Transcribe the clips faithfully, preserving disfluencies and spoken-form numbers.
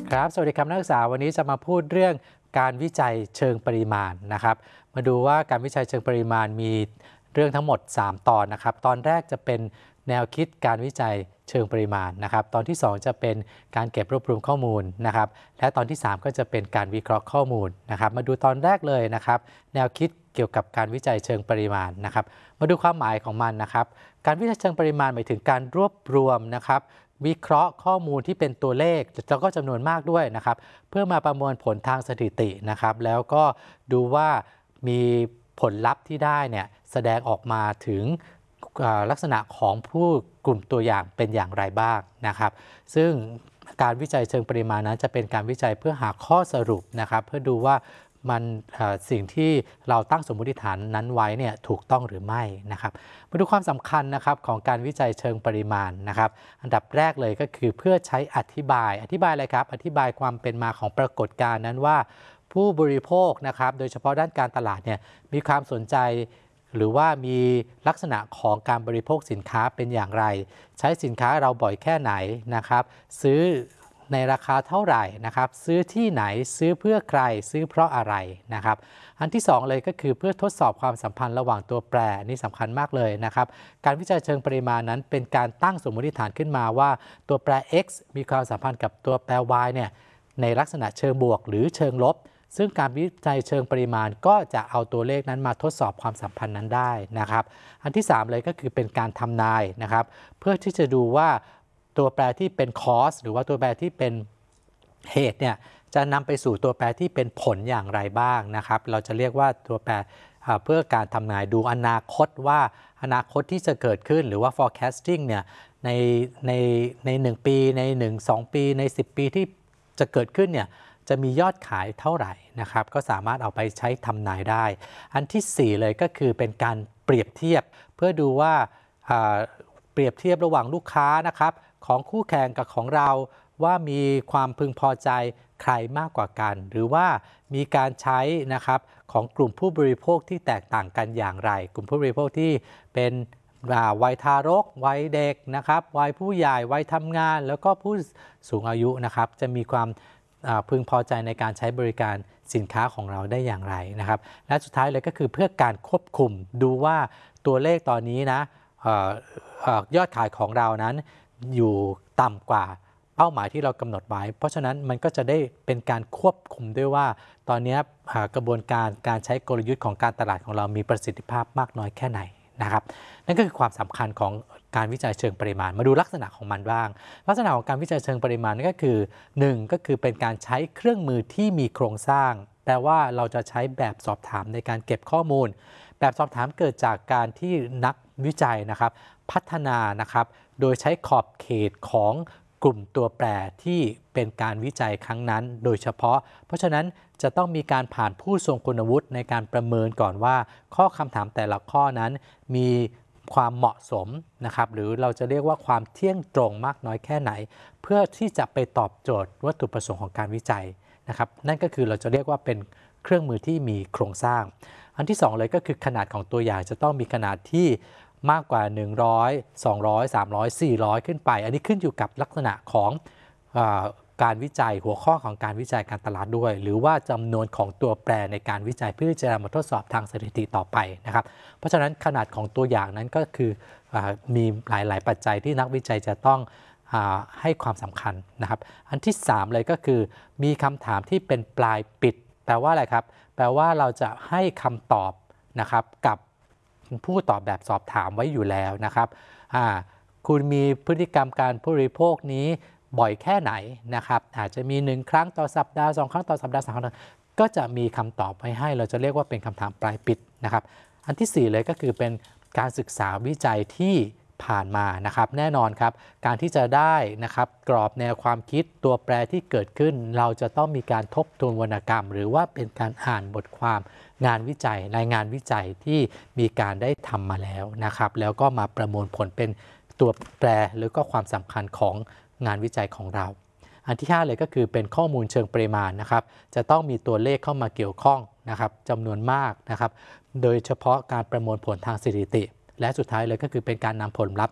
ครับสวัสดีครับนักศึกษาวันนี้จะมาพูดเรื่องการวิจัยเชิงปริมาณนะครับมาดูว่าการวิจัยเชิงปริมาณมีเรื่องทั้งหมดสามตอนนะครับตอนแรกจะเป็นแนวคิดการวิจัยเชิงปริมาณนะครับตอนที่สองจะเป็นการเก็บรวบรวมข้อมูลนะครับและตอนที่สามก็จะเป็นการวิเคราะห์ข้อมูลนะครับมาดูตอนแรกเลยนะครับแนวคิดเกี่ยวกับการวิจัยเชิงปริมาณนะครับมาดูความหมายของมันนะครับการวิจัยเชิงปริมาณหมายถึงการรวบรวมนะครับวิเคราะห์ข้อมูลที่เป็นตัวเลขแล้วก็จำนวนมากด้วยนะครับเพื่อมาประมวลผลทางสถิตินะครับแล้วก็ดูว่ามีผลลัพธ์ที่ได้เนี่ยแสดงออกมาถึงลักษณะของผู้กลุ่มตัวอย่างเป็นอย่างไรบ้างนะครับซึ่งการวิจัยเชิงปริมาณนั้นจะเป็นการวิจัยเพื่อหาข้อสรุปนะครับเพื่อดูว่ามันสิ่งที่เราตั้งสมมติฐานนั้นไว้เนี่ยถูกต้องหรือไม่นะครับมาดูความสำคัญนะครับของการวิจัยเชิงปริมาณนะครับอันดับแรกเลยก็คือเพื่อใช้อธิบายอธิบายอะไรครับอธิบายความเป็นมาของปรากฏการณ์นั้นว่าผู้บริโภคนะครับโดยเฉพาะด้านการตลาดเนี่ยมีความสนใจหรือว่ามีลักษณะของการบริโภคสินค้าเป็นอย่างไรใช้สินค้าเราบ่อยแค่ไหนนะครับซื้อในราคาเท่าไหร่นะครับซื้อที่ไหนซื้อเพื่อใครซื้อเพราะอะไรนะครับอันที่สองเลยก็คือเพื่อทดสอบความสัมพันธ์ระหว่างตัวแปรนี่สำคัญมากเลยนะครับการวิจัยเชิงปริมาณนั้นเป็นการตั้งสมมติฐานขึ้นมาว่าตัวแปร x มีความสัมพันธ์กับตัวแปร y เนี่ยในลักษณะเชิงบวกหรือเชิงลบซึ่งการวิจัยเชิงปริมาณก็จะเอาตัวเลขนั้นมาทดสอบความสัมพันธ์นั้นได้นะครับอันที่สามเลยก็คือเป็นการทำนายนะครับเพื่อที่จะดูว่าตัวแปรที่เป็น cause หรือว่าตัวแปรที่เป็นเหตุเนี่ยจะนำไปสู่ตัวแปรที่เป็นผลอย่างไรบ้างนะครับเราจะเรียกว่าตัวแปรเพื่อการทำนายดูอนาคตว่าอนาคตที่จะเกิดขึ้นหรือว่า forecasting เนี่ยในในในหนึ่งปีในหนึ่ง สองปีในสิบปีที่จะเกิดขึ้นเนี่ยจะมียอดขายเท่าไหร่นะครับก็สามารถเอาไปใช้ทำนายได้อันที่สี่เลยก็คือเป็นการเปรียบเทียบเพื่อดูว่าเปรียบเทียบระหว่างลูกค้านะครับของคู่แข่งกับของเราว่ามีความพึงพอใจใครมากกว่ากันหรือว่ามีการใช้นะครับของกลุ่มผู้บริโภคที่แตกต่างกันอย่างไรกลุ่มผู้บริโภคที่เป็นวัยทารกวัยเด็กนะครับวัยผู้ใหญ่วัยทำงานแล้วก็ผู้สูงอายุนะครับจะมีความพึงพอใจในการใช้บริการสินค้าของเราได้อย่างไรนะครับและสุดท้ายเลยก็คือเพื่อการควบคุมดูว่าตัวเลขตอนนี้นะยอดขายของเรานั้นอยู่ต่ำกว่าเป้าหมายที่เรากำหนดไว้เพราะฉะนั้นมันก็จะได้เป็นการควบคุมด้วยว่าตอนนี้กระบวนการการใช้กลยุทธ์ของการตลาดของเรามีประสิทธิภาพมากน้อยแค่ไหนนะครับนั่นก็คือความสำคัญของการวิจัยเชิงปริมาณมาดูลักษณะของมันบ้างลักษณะของการวิจัยเชิงปริมาณนั่นก็คือหนึ่งก็คือเป็นการใช้เครื่องมือที่มีโครงสร้างแปลว่าเราจะใช้แบบสอบถามในการเก็บข้อมูลแบบสอบถามเกิดจากการที่นักวิจัยนะครับพัฒนานะครับโดยใช้ขอบเขตของกลุ่มตัวแปรที่เป็นการวิจัยครั้งนั้นโดยเฉพาะเพราะฉะนั้นจะต้องมีการผ่านผู้ทรงคุณวุฒิในการประเมินก่อนว่าข้อคำถามแต่ละข้อนั้นมีความเหมาะสมนะครับหรือเราจะเรียกว่าความเที่ยงตรงมากน้อยแค่ไหนเพื่อที่จะไปตอบโจทย์วัตถุประสงค์ของการวิจัยนะครับนั่นก็คือเราจะเรียกว่าเป็นเครื่องมือที่มีโครงสร้างอันที่สองเลยก็คือขนาดของตัวอย่างจะต้องมีขนาดที่มากกว่าหนึ่งร้อย สองร้อย สามร้อย สี่ร้อยขึ้นไปอันนี้ขึ้นอยู่กับลักษณะของเอ่อการวิจัยหัวข้อของการวิจัยการตลาดด้วยหรือว่าจำนวนของตัวแปรในการวิจัยเพื่อจะมาทดสอบทางสถิติต่อไปนะครับเพราะฉะนั้นขนาดของตัวอย่างนั้นก็คือมีหลายๆปัจจัยที่นักวิจัยจะต้องให้ความสำคัญนะครับอันที่สามเลยก็คือมีคำถามที่เป็นปลายปิดแปลว่าอะไรครับแปลว่าเราจะให้คำตอบนะครับกับผู้ตอบแบบสอบถามไว้อยู่แล้วนะครับคุณมีพฤติกรรมการผู้บริโภคนี้บ่อยแค่ไหนนะครับอาจจะมีหนึ่งครั้งต่อสัปดาห์สองครั้งต่อสัปดาห์สามครั้งก็จะมีคำตอบไว้ให้เราจะเรียกว่าเป็นคำถามปลายปิดนะครับอันที่สี่เลยก็คือเป็นการศึกษาวิจัยที่ผ่านมานะครับแน่นอนครับการที่จะได้นะครับกรอบแนวความคิดตัวแปรที่เกิดขึ้นเราจะต้องมีการทบทวนวรรณกรรมหรือว่าเป็นการอ่านบทความงานวิจัยรายงานวิจัยที่มีการได้ทำมาแล้วนะครับแล้วก็มาประมวลผลเป็นตัวแปรหรือก็ความสำคัญของงานวิจัยของเราอันที่ห้าเลยก็คือเป็นข้อมูลเชิงปริมาณนะครับจะต้องมีตัวเลขเข้ามาเกี่ยวข้องนะครับจำนวนมากนะครับโดยเฉพาะการประมวลผลทางสถิติและสุดท้ายเลยก็คือเป็นการนำผลลัพธ์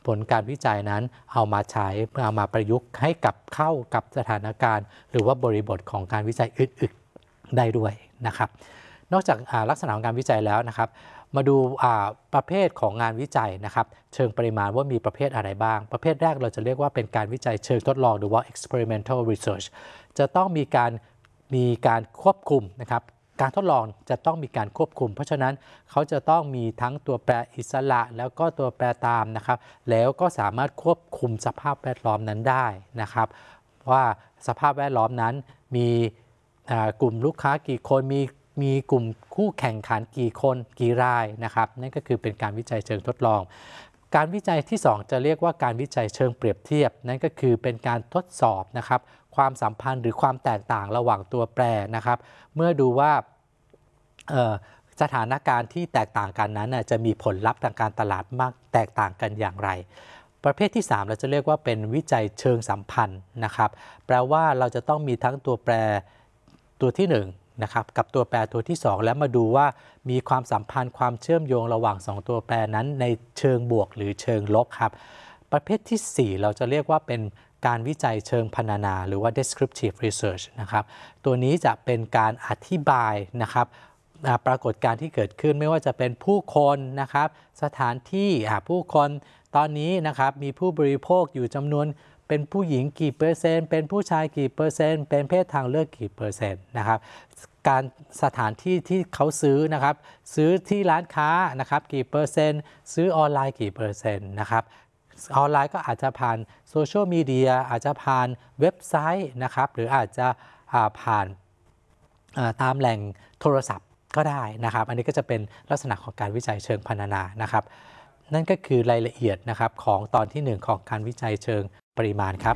ผลการวิจัยนั้นเอามาใช้เอามาประยุกต์ให้กับเข้ากับสถานการณ์หรือว่าบริบทของการวิจัยอื่นๆได้ด้วยนะครับนอกจากลักษณะของการวิจัยแล้วนะครับมาดูประเภทของงานวิจัยนะครับเชิงปริมาณว่ามีประเภทอะไรบ้างประเภทแรกเราจะเรียกว่าเป็นการวิจัยเชิงทดลองหรือว่า experimental research จะต้องมีการมีการควบคุมนะครับการทดลองจะต้องมีการควบคุมเพราะฉะนั้นเขาจะต้องมีทั้งตัวแปรอิสระแล้วก็ตัวแปรตามนะครับแล้วก็สามารถควบคุมสภาพแวดล้อมนั้นได้นะครับว่าสภาพแวดล้อมนั้นมีกลุ่มลูกค้ากี่คนมีมีกลุ่มคู่แข่งขันกี่คนกี่รายนะครับนั่นก็คือเป็นการวิจัยเชิงทดลองการวิจัยที่สองจะเรียกว่าการวิจัยเชิงเปรียบเทียบนั่นก็คือเป็นการทดสอบนะครับความสัมพันธ์หรือความแตกต่างระหว่างตัวแปรนะครับเมื่อดูว่าสถานการณ์ที่แตกต่างกันนั้นจะมีผลลัพธ์ทางการตลาดมากแตกต่างกันอย่างไรประเภทที่สามเราจะเรียกว่าเป็นวิจัยเชิงสัมพันธ์นะครับแปลว่าเราจะต้องมีทั้งตัวแปรตัวที่หนึ่งนะครับกับตัวแปรตัวที่สองแล้วมาดูว่ามีความสัมพันธ์ความเชื่อมโยงระหว่างสองตัวแปรนั้นในเชิงบวกหรือเชิงลบครับประเภทที่สี่เราจะเรียกว่าเป็นการวิจัยเชิงพรรณนาหรือว่า descriptive research นะครับตัวนี้จะเป็นการอธิบายนะครับปรากฏการณ์ที่เกิดขึ้นไม่ว่าจะเป็นผู้คนนะครับสถานที่ผู้คนตอนนี้นะครับมีผู้บริโภคอยู่จำนวนเป็นผู้หญิงกี่เปอร์เซ็นต์เป็นผู้ชายกี่เปอร์เซ็นต์เป็นเพศทางเลือกกี่เปอร์เซ็นต์นะครับการสถานที่ที่เขาซื้อนะครับซื้อที่ร้านค้านะครับกี่เปอร์เซ็นต์ซื้อออนไลน์กี่เปอร์เซ็นต์นะครับออนไลน์ก็อาจจะผ่านโซเชียลมีเดียอาจจะผ่านเว็บไซต์นะครับหรืออาจจะผ่านตามแหล่งโทรศัพท์ก็ได้นะครับอันนี้ก็จะเป็นลักษณะของการวิจัยเชิงพรรณนานะครับนั่นก็คือรายละเอียดนะครับของตอนที่หนึ่งของการวิจัยเชิงปริมาณครับ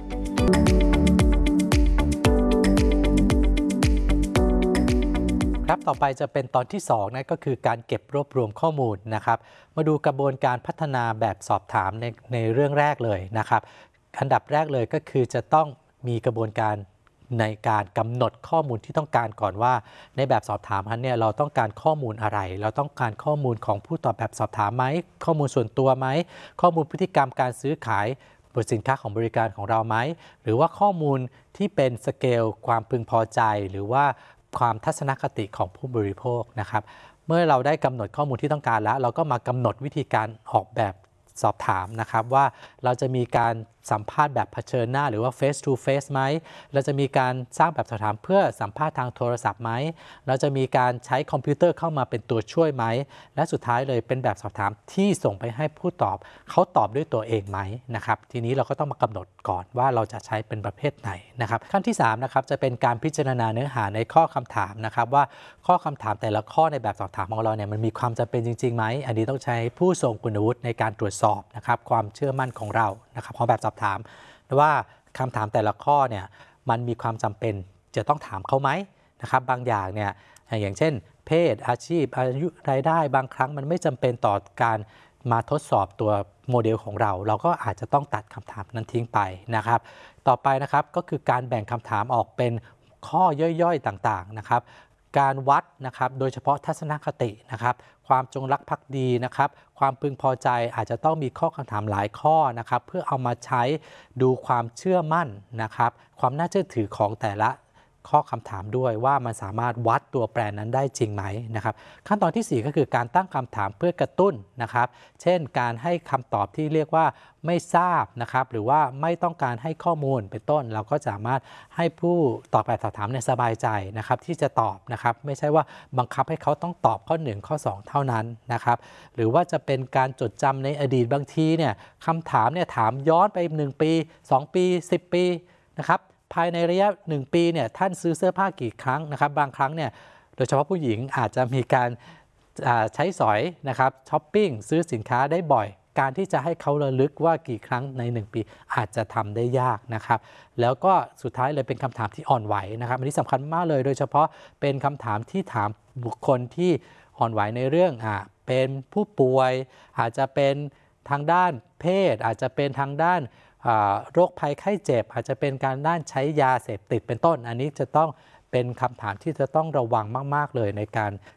ครับต่อไปจะเป็นตอนที่สองนะก็คือการเก็บรวบรวมข้อมูลนะครับมาดูกระบวนการพัฒนาแบบสอบถามในในเรื่องแรกเลยนะครับอันดับแรกเลยก็คือจะต้องมีกระบวนการในการกำหนดข้อมูลที่ต้องการก่อนว่าในแบบสอบถามนั้นเนี่ยเราต้องการข้อมูลอะไรเราต้องการข้อมูลของผู้ตอบแบบสอบถามไหมข้อมูลส่วนตัวไหมข้อมูลพฤติกรรมการซื้อขายบนสินค้าของบริการของเราไหมหรือว่าข้อมูลที่เป็นสเกลความพึงพอใจหรือว่าความทัศนคติของผู้บริโภคนะครับเมื่อเราได้กำหนดข้อมูลที่ต้องการแล้วเราก็มากำหนดวิธีการออกแบบสอบถามนะครับว่าเราจะมีการสัมภาษณ์แบบเผชิญหน้าหรือว่า face to face ไหมเราจะมีการสร้างแบบสอบถามเพื่อสัมภาษณ์ทางโทรศัพท์ไหมเราจะมีการใช้คอมพิวเตอร์เข้ามาเป็นตัวช่วยไหมและสุดท้ายเลยเป็นแบบสอบถามที่ส่งไปให้ผู้ตอบเขาตอบด้วยตัวเองไหมนะครับทีนี้เราก็ต้องมากำหนดก่อนว่าเราจะใช้เป็นประเภทไหนนะครับขั้นที่สามนะครับจะเป็นการพิจารณาเนื้อหาในข้อคำถามนะครับว่าข้อคำถามแต่ละข้อในแบบสอบถามของเราเนี่ยมันมีความจำเป็นจริงๆไหมอันนี้ต้องใช้ผู้ทรงคุณวุฒิในการตรวจสอบนะครับความเชื่อมั่นของเรานะครับของแบบสอบถามว่าคำถามแต่ละข้อเนี่ยมันมีความจำเป็นจะต้องถามเขาไหมนะครับบางอย่างเนี่ยอย่างเช่นเพศอาชีพอายุรายได้บางครั้งมันไม่จำเป็นต่อการมาทดสอบตัวโมเดลของเราเราก็อาจจะต้องตัดคำถามนั้นทิ้งไปนะครับต่อไปนะครับก็คือการแบ่งคำถามออกเป็นข้อย่อยๆต่างๆนะครับการวัดนะครับโดยเฉพาะทัศนคตินะครับความจงรักภักดีนะครับความพึงพอใจอาจจะต้องมีข้อคำถามหลายข้อนะครับเพื่อเอามาใช้ดูความเชื่อมั่นนะครับความน่าเชื่อถือของแต่ละข้อคำถามด้วยว่ามันสามารถวัดตัวแปรนั้นได้จริงไหมนะครับขั้นตอนที่สี่ก็คือการตั้งคำถามเพื่อกระตุ้นนะครับเช่นการให้คำตอบที่เรียกว่าไม่ทราบนะครับหรือว่าไม่ต้องการให้ข้อมูลเป็นต้นเราก็สามารถให้ผู้ตอบแบบสอบถามเนี่ยสบายใจนะครับที่จะตอบนะครับไม่ใช่ว่าบังคับให้เขาต้องตอบข้อหนึ่งข้อสองเท่านั้นนะครับหรือว่าจะเป็นการจดจำในอดีตบางทีเนี่ยคำถามเนี่ยถามย้อนไปหนึ่งปีสองปีสิบปีนะครับภายในระยะหนึ่งปีเนี่ยท่านซื้อเสื้อผ้ากี่ครั้งนะครับบางครั้งเนี่ยโดยเฉพาะผู้หญิงอาจจะมีการใช้สอยนะครับช้อปปิ้งซื้อสินค้าได้บ่อยการที่จะให้เขาระลึกว่ากี่ครั้งในหนึ่งปีอาจจะทำได้ยากนะครับแล้วก็สุดท้ายเลยเป็นคำถามที่อ่อนไหวนะครับอันนี้สำคัญมากเลยโดยเฉพาะเป็นคำถามที่ถามบุคคลที่อ่อนไหวในเรื่องอ่าเป็นผู้ป่วยอาจจะเป็นทางด้านเพศอาจจะเป็นทางด้านโรคภัยไข้เจ็บอาจจะเป็นการด้านใช้ยาเสพติดเป็นต้นอันนี้จะต้องเป็นคำถามที่จะต้องระวังมากๆเลยในการ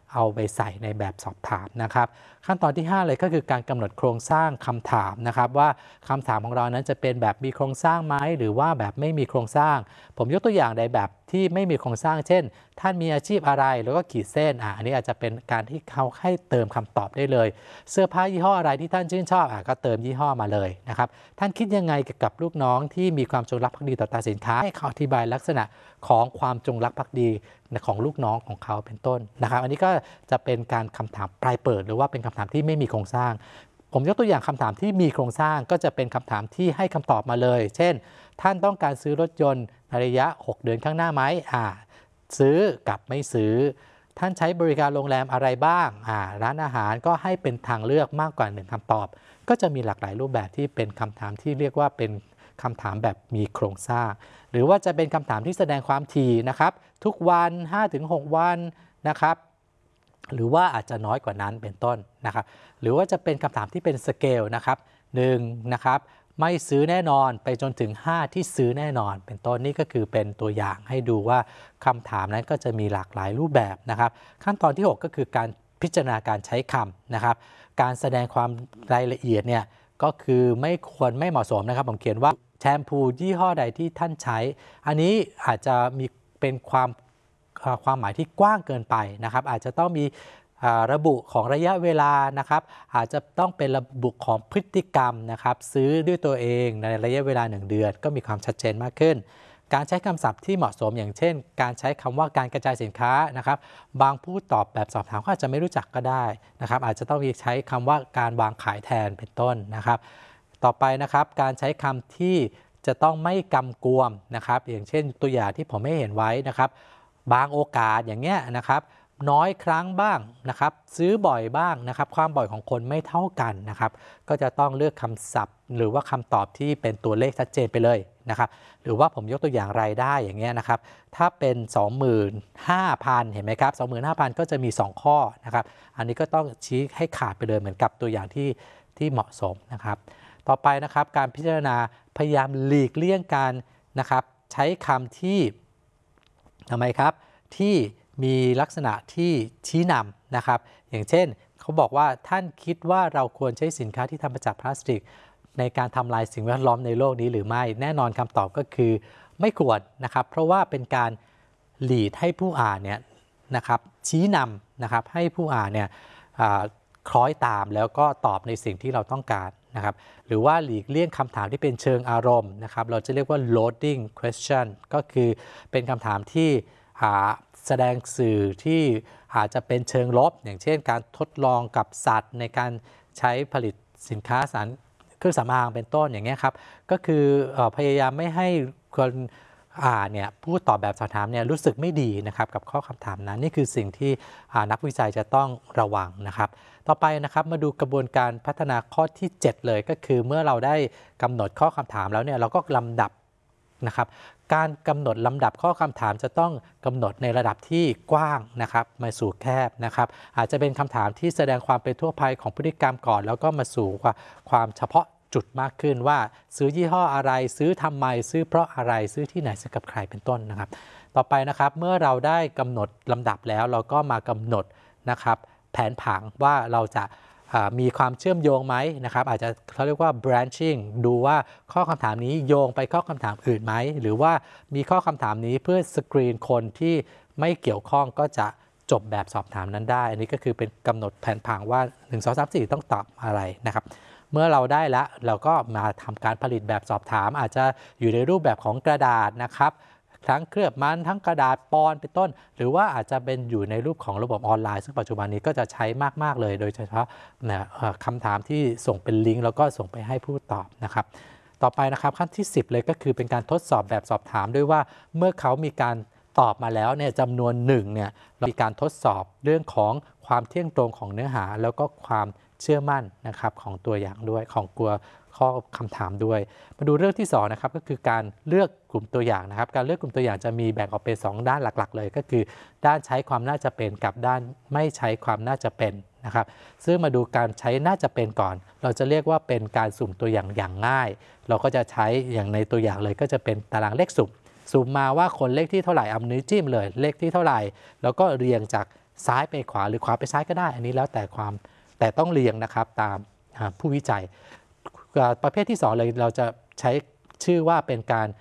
เอาไปใส่ในแบบสอบถามนะครับขั้นตอนที่ห้าเลยก็คือการกำหนดโครงสร้างคำถามนะครับว่าคำถามของเรานั้นจะเป็นแบบมีโครงสร้างไหมหรือว่าแบบไม่มีโครงสร้างผมยกตัวอย่างในแบบที่ไม่มีโครงสร้างเช่นท่านมีอาชีพอะไรแล้วก็ขีดเส้นอ่ะอันนี้อาจจะเป็นการที่เขาให้เติมคำตอบได้เลยเสื้อผ้ายี่ห้ออะไรที่ท่านชื่นชอบอ่ะก็เติมยี่ห้อมาเลยนะครับท่านคิดยังไงกับลูกน้องที่มีความจงรักภักดีต่อตราสินค้าให้เขาอธิบายลักษณะของความจงรักภักดีของลูกน้องของเขาเป็นต้นนะครับอันนี้ก็จะเป็นการคำถามปลายเปิดหรือว่าเป็นคำถามที่ไม่มีโครงสร้างผมยกตัวอย่างคำถามที่มีโครงสร้างก็จะเป็นคำถามที่ให้คำตอบมาเลยเช่นท่านต้องการซื้อรถยนต์ในระยะหกเดือนข้างหน้าไหมอ่าซื้อกับไม่ซื้อท่านใช้บริการโรงแรมอะไรบ้างอ่าร้านอาหารก็ให้เป็นทางเลือกมากกว่าหนึ่งคำตอบก็จะมีหลากหลายรูปแบบที่เป็นคำถามที่เรียกว่าเป็นคำถามแบบมีโครงสร้างหรือว่าจะเป็นคำถามที่แสดงความถี่นะครับทุกวัน ห้าถึงหก วันนะครับหรือว่าอาจจะน้อยกว่านั้นเป็นต้นนะครับหรือว่าจะเป็นคำถามที่เป็นสเกลนะครับหนึ่งนะครับไม่ซื้อแน่นอนไปจนถึงห้าที่ซื้อแน่นอนเป็นต้นนี่ก็คือเป็นตัวอย่างให้ดูว่าคำถามนั้นก็จะมีหลากหลายรูปแบบนะครับขั้นตอนที่หกก็คือการพิจารณาการใช้คำนะครับการแสดงความรายละเอียดเนี่ยก็คือไม่ควรไม่เหมาะสมนะครับผมเขียนว่าแชมพูยี่ห้อใดที่ท่านใช้อันนี้อาจจะมีเป็นความความหมายที่กว้างเกินไปนะครับอาจจะต้องมีระบุของระยะเวลานะครับอาจจะต้องเป็นระบุของพฤติกรรมนะครับซื้อด้วยตัวเองในระยะเวลาหนึ่งเดือนก็มีความชัดเจนมากขึ้นการใช้คำศัพท์ที่เหมาะสมอย่างเช่นการใช้คำว่าการกระจายสินค้านะครับบางผู้ตอบแบบสอบถามก็อาจจะไม่รู้จักก็ได้นะครับอาจจะต้องมีใช้คำว่าการวางขายแทนเป็นต้นนะครับต่อไปนะครับการใช้คำที่จะต้องไม่กำกวมนะครับอย่างเช่นตัวอย่างที่ผมไม่เห็นไว้นะครับบางโอกาสอย่างเงี้ยนะครับน้อยครั้งบ้างนะครับซื้อบ่อยบ้างนะครับความบ่อยของคนไม่เท่ากันนะครับก็จะต้องเลือกคำศัพท์หรือว่าคำตอบที่เป็นตัวเลขชัดเจนไปเลยนะครับหรือว่าผมยกตัวอย่างรายได้อย่างเงี้ยนะครับถ้าเป็น สองหมื่นห้าพัน เห็นไหมครับ สองหมื่นห้าพัน ก็จะมีสองข้อนะครับอันนี้ก็ต้องชี้ให้ขาดไปเลยเหมือนกับตัวอย่างที่ที่เหมาะสมนะครับต่อไปนะครับการพิจารณาพยายามหลีกเลี่ยงการนะครับใช้คำที่ทำไมครับที่มีลักษณะที่ชี้นำนะครับอย่างเช่นเขาบอกว่าท่านคิดว่าเราควรใช้สินค้าที่ทำมาจากพลาสติกในการทำลายสิ่งแวดล้อมในโลกนี้หรือไม่แน่นอนคำตอบก็คือไม่ควรนะครับเพราะว่าเป็นการหลีดให้ผู้อ่านเนี่ยนะครับชี้นำนะครับให้ผู้อ่านเนี่ยคล้อยตามแล้วก็ตอบในสิ่งที่เราต้องการนะครับหรือว่าหลีกเลี่ยงคำถามที่เป็นเชิงอารมณ์นะครับเราจะเรียกว่า loading question ก็คือเป็นคำถามที่แสดงสื่อที่อาจจะเป็นเชิงลบอย่างเช่นการทดลองกับสัตว์ในการใช้ผลิตสินค้าสารเครื่องสำอางเป็นต้นอย่างเงี้ยครับก็คือพยายามไม่ให้คนอ่านเนี่ยผู้ตอบแบบสอบถามเนี่ยรู้สึกไม่ดีนะครับกับข้อคำถามนั้นนี่คือสิ่งที่นักวิจัยจะต้องระวังนะครับต่อไปนะครับมาดูกระบวนการพัฒนาข้อที่เจ็ดเลยก็คือเมื่อเราได้กำหนดข้อคำถามแล้วเนี่ยเราก็ลำดับนะครับการกำหนดลำดับข้อคำถามจะต้องกำหนดในระดับที่กว้างนะครับมาสู่แคบนะครับอาจจะเป็นคำถามที่แสดงความเป็นทั่วไปของพฤติกรรมก่อนแล้วก็มาสู่ความเฉพาะจุดมากขึ้นว่าซื้อยี่ห้ออะไรซื้อทำไมซื้อเพราะอะไรซื้อที่ไหนซื้อกับใครเป็นต้นนะครับต่อไปนะครับเมื่อเราได้กำหนดลำดับแล้วเราก็มากำหนดนะครับแผนผังว่าเราจะมีความเชื่อมโยงไหมนะครับอาจจะเขาเรียกว่า branching ดูว่าข้อคำถามนี้โยงไปข้อคำถามอื่นไหมหรือว่ามีข้อคำถามนี้เพื่อสกรีนคนที่ไม่เกี่ยวข้องก็จะจบแบบสอบถามนั้นได้อันนี้ก็คือเป็นกำหนดแผนผังว่าหนึ่ง สอง สาม สี่ต้องตอบอะไรนะครับเมื่อเราได้แล้วเราก็มาทำการผลิตแบบสอบถามอาจจะอยู่ในรูปแบบของกระดาษนะครับทั้งเคลือบมันทั้งกระดาษปอนเป็นต้นหรือว่าอาจจะเป็นอยู่ในรูปของระบบออนไลน์ซึ่งปัจจุบันนี้ก็จะใช้มากๆเลยโดยเฉพาะคำถามที่ส่งเป็นลิงก์แล้วก็ส่งไปให้ผู้ตอบนะครับต่อไปนะครับขั้นที่สิบเลยก็คือเป็นการทดสอบแบบสอบถามด้วยว่าเมื่อเขามีการตอบมาแล้วเนี่ยจำนวนหนึ่งเนี่ยเรามีการทดสอบเรื่องของความเที่ยงตรงของเนื้อหาแล้วก็ความเชื่อมั่นนะครับของตัวอย่างด้วยของตัวข้อคำถามด้วยมาดูเรื่องที่สองนะครับก็คือการเลือกกลุ่มตัวอย่างนะครับการเลือกกลุ่มตัวอย่างจะมีแบ่งออกเป็นสองด้านหลักๆเลยก็คือด้านใช้ความน่าจะเป็นกับด้านไม่ใช้ความน่าจะเป็นนะครับซึ่งมาดูการใช้น่าจะเป็นก่อนเราจะเรียกว่าเป็นการสุ่มตัวอย่างอย่างง่ายเราก็จะใช้อย่างในตัวอย่างเลยก็จะเป็นตารางเลขสุ่มสุ่มมาว่าคนเลขที่เท่าไหร่เอานิ้วจิ้มเลยเลขที่เท่าไหร่แล้วก็เรียงจากซ้ายไปขวาหรือขวาไปซ้ายก็ได้อันนี้แล้วแต่ความแต่ต้องเรียงนะครับตามผู้วิจัยประเภทที่สองเลยเราจะใช้ชื่อว่าเป็นการ